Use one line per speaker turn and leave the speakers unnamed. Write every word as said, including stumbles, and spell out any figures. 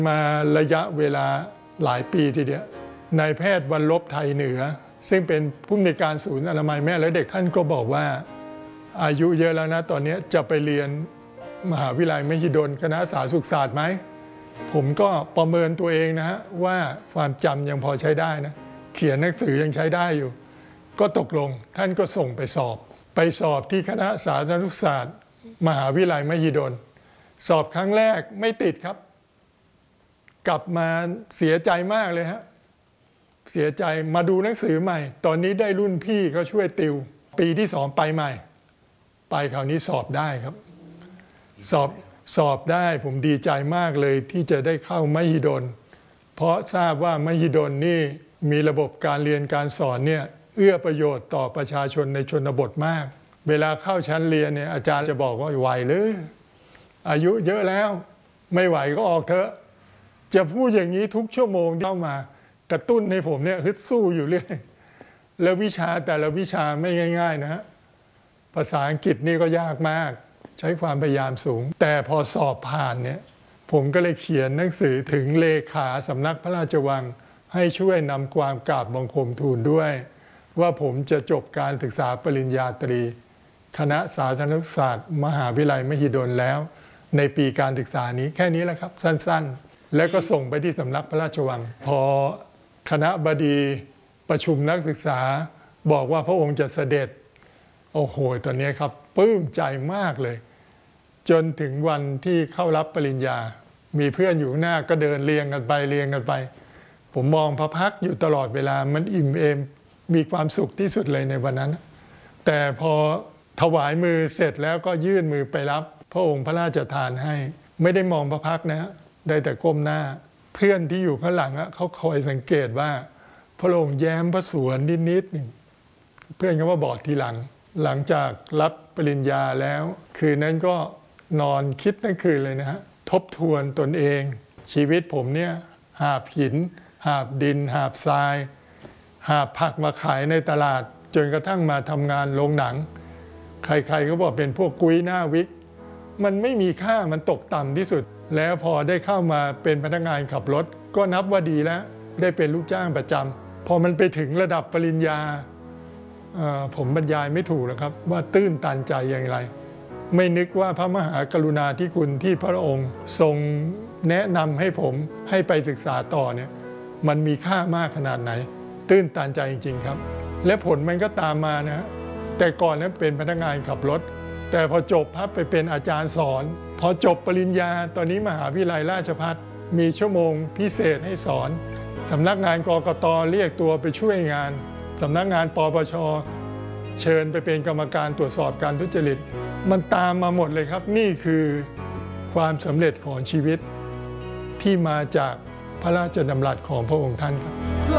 มาระยะเวลาหลายปีทีเดียวนายแพทย์วรรลบไทยเหนือซึ่งเป็นผู้อำนวยการศูนย์อนามัยแม่และเด็กท่านก็บอกว่าอายุเยอะแล้วนะตอนนี้จะไปเรียนมหาวิทยาลัยมหิดลคณะสาธารณสุขศาสตร์ไหมผมก็ประเมินตัวเองนะฮะว่าความจำยังพอใช้ได้นะเขียนหนังสือยังใช้ได้อยู่ก็ตกลงท่านก็ส่งไปสอบไปสอบที่คณะสาธารณสุขศาสตร์มหาวิทยาลัยมหิดลสอบครั้งแรกไม่ติดครับกลับมาเสียใจมากเลยฮะเสียใจมาดูหนังสือใหม่ตอนนี้ได้รุ่นพี่ก็ช่วยติวปีที่สองไปใหม่ไปคราวนี้สอบได้ครับสอบสอบได้ผมดีใจมากเลยที่จะได้เข้ามหิดลเพราะทราบว่ามหิดลนี่มีระบบการเรียนการสอนเนี่ยเอื้อประโยชน์ต่อประชาชนในชนบทมากเวลาเข้าชั้นเรียนเนี่ยอาจารย์จะบอกว่าไหวหรืออายุเยอะแล้วไม่ไหวก็ออกเถอะจะพูดอย่างนี้ทุกชั่วโมงเข้ามากระตุ้นให้ผมเนี่ยฮึดสู้อยู่เรื่อยแล้ววิชาแต่ละวิชาไม่ง่ายๆนะฮะภาษาอังกฤษนี่ก็ยากมากใช้ความพยายามสูงแต่พอสอบผ่านเนี่ยผมก็เลยเขียนหนังสือถึงเลขาสำนักพระราชวังให้ช่วยนำความกราบบังคมทูลด้วยว่าผมจะจบการศึกษาปริญญาตรีคณะสาธารณศาสตร์มหาวิทยาลัยมหิดลแล้วในปีการศึกษานี้แค่นี้แหละครับสั้นๆแล้วก็ส่งไปที่สำนักพระราชวังพอคณะบดีประชุมนักศึกษาบอกว่าพระองค์จะเสด็จโอ้โหตอนนี้ครับปลื้มใจมากเลยจนถึงวันที่เข้ารับปริญญามีเพื่อนอยู่หน้าก็เดินเรียงกันไปเรียงกันไปผมมองพระพักตร์อยู่ตลอดเวลามันอิ่มเอมมีความสุขที่สุดเลยในวันนั้นแต่พอถวายมือเสร็จแล้วก็ยื่นมือไปรับพระองค์พระราชทานให้ไม่ได้มองพระพักตร์นะได้แต่ก้มหน้าเพื่อนที่อยู่ข้างหลังเขาคอยสังเกตว่าพระองค์แย้มพระสวนนิดๆหนึ่งเพื่อนก็มาบอกทีหลังหลังจากรับปริญญาแล้วคืนนั้นก็นอนคิดทั้งคืนเลยนะฮะทบทวนตนเองชีวิตผมเนี่ยหาบหินหาบดินหาบทรายหาบผักมาขายในตลาดจนกระทั่งมาทำงานโรงหนังใครๆก็บอกเป็นพวกกุ้ยหน้าวิกมันไม่มีค่ามันตกต่ำที่สุดแล้วพอได้เข้ามาเป็นพนักงานขับรถก็นับว่าดีแล้วได้เป็นลูกจ้างประจำพอมันไปถึงระดับปริญญาผมบรรยายไม่ถูกนะครับว่าตื้นตันใจอย่างไรไม่นึกว่าพระมหากรุณาธิคุณที่พระองค์ทรงแนะนำให้ผมให้ไปศึกษาต่อเนี่ยมันมีค่ามากขนาดไหนตื้นตันใจจริงๆครับและผลมันก็ตามมานะฮะแต่ก่อนนั้นเป็นพนักงานขับรถแต่พอจบพับไปเป็นอาจารย์สอนพอจบปริญญาตอนนี้มหาวิทยาลัยราชภัฏมีชั่วโมงพิเศษให้สอนสำนักงานกกต.เรียกตัวไปช่วยงานสำนักงานปปช.เชิญไปเป็นกรรมการตรวจสอบการทุจริตมันตามมาหมดเลยครับนี่คือความสำเร็จของชีวิตที่มาจากพระราชดำรัสของพระองค์ท่านครับ